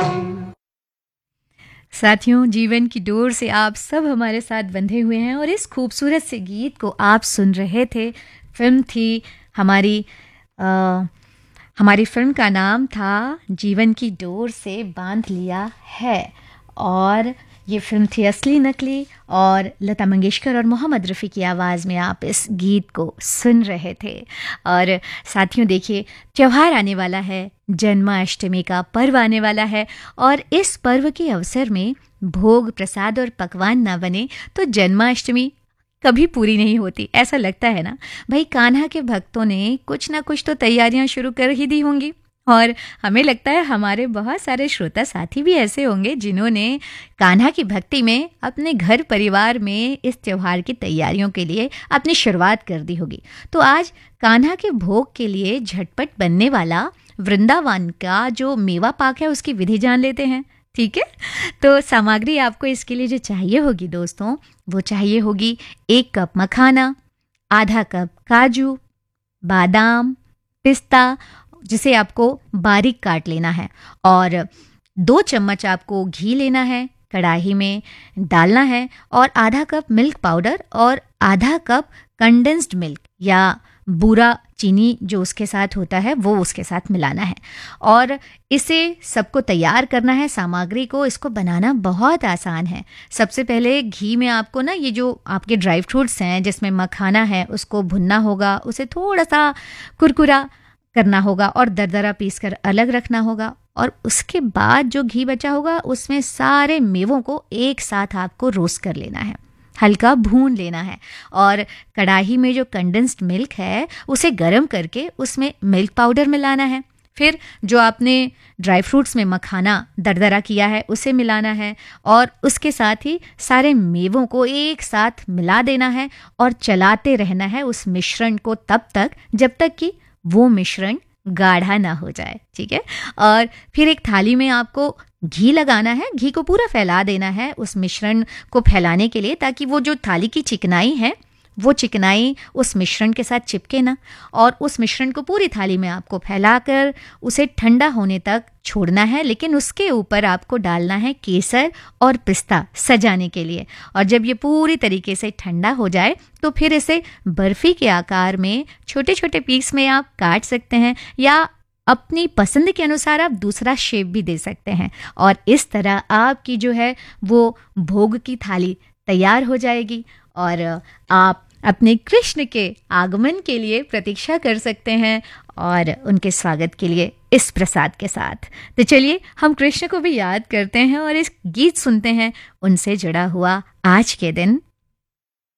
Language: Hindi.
साथियों, जीवन की डोर से आप सब हमारे साथ बंधे हुए हैं और इस खूबसूरत से गीत को आप सुन रहे थे। फिल्म थी हमारी फिल्म का नाम था जीवन की डोर से बांध लिया है, और ये फिल्म थी असली नकली, और लता मंगेशकर और मोहम्मद रफ़ी की आवाज़ में आप इस गीत को सुन रहे थे। और साथियों देखिए, त्योहार आने वाला है, जन्माष्टमी का पर्व आने वाला है, और इस पर्व के अवसर में भोग प्रसाद और पकवान ना बने तो जन्माष्टमी कभी पूरी नहीं होती, ऐसा लगता है ना। भाई, कान्हा के भक्तों ने कुछ ना कुछ तो तैयारियां शुरू कर ही दी होंगी, और हमें लगता है हमारे बहुत सारे श्रोता साथी भी ऐसे होंगे जिन्होंने कान्हा की भक्ति में अपने घर परिवार में इस त्योहार की तैयारियों के लिए अपनी शुरुआत कर दी होगी। तो आज कान्हा के भोग के लिए झटपट बनने वाला वृंदावन का जो मेवा पाक है उसकी विधि जान लेते हैं, ठीक है। तो सामग्री आपको इसके लिए जो चाहिए होगी दोस्तों, वो चाहिए होगी 1 कप मखाना, आधा कप काजू, बादाम, पिस्ता जिसे आपको बारीक काट लेना है, और 2 चम्मच आपको घी लेना है, कढ़ाई में डालना है, और आधा कप मिल्क पाउडर और आधा कप कंडेंस्ड मिल्क या बूरा चीनी जो उसके साथ होता है वो उसके साथ मिलाना है, और इसे सबको तैयार करना है। सामग्री को इसको बनाना बहुत आसान है। सबसे पहले घी में आपको ना ये जो आपके ड्राई फ्रूट्स हैं जिसमें मखाना है उसको भुनना होगा, उसे थोड़ा सा कुरकुरा करना होगा और दरदरा पीस कर अलग रखना होगा, और उसके बाद जो घी बचा होगा उसमें सारे मेवों को एक साथ आपको रोस्ट कर लेना है, हल्का भून लेना है, और कढ़ाई में जो कंडेंस्ड मिल्क है उसे गर्म करके उसमें मिल्क पाउडर मिलाना है। फिर जो आपने ड्राई फ्रूट्स में मखाना दरदरा किया है उसे मिलाना है, और उसके साथ ही सारे मेवों को एक साथ मिला देना है और चलाते रहना है उस मिश्रण को तब तक जब तक कि वो मिश्रण गाढ़ा ना हो जाए, ठीक है। और फिर एक थाली में आपको घी लगाना है, घी को पूरा फैला देना है उस मिश्रण को फैलाने के लिए, ताकि वो जो थाली की चिकनाई है वो चिकनाई उस मिश्रण के साथ चिपके ना, और उस मिश्रण को पूरी थाली में आपको फैलाकर उसे ठंडा होने तक छोड़ना है। लेकिन उसके ऊपर आपको डालना है केसर और पिस्ता सजाने के लिए, और जब ये पूरी तरीके से ठंडा हो जाए तो फिर इसे बर्फी के आकार में छोटे छोटे पीस में आप काट सकते हैं, या अपनी पसंद के अनुसार आप दूसरा शेप भी दे सकते हैं, और इस तरह आपकी जो है वो भोग की थाली तैयार हो जाएगी, और आप अपने कृष्ण के आगमन के लिए प्रतीक्षा कर सकते हैं और उनके स्वागत के लिए इस प्रसाद के साथ। तो चलिए हम कृष्ण को भी याद करते हैं और इस गीत सुनते हैं, उनसे जुड़ा हुआ आज के दिन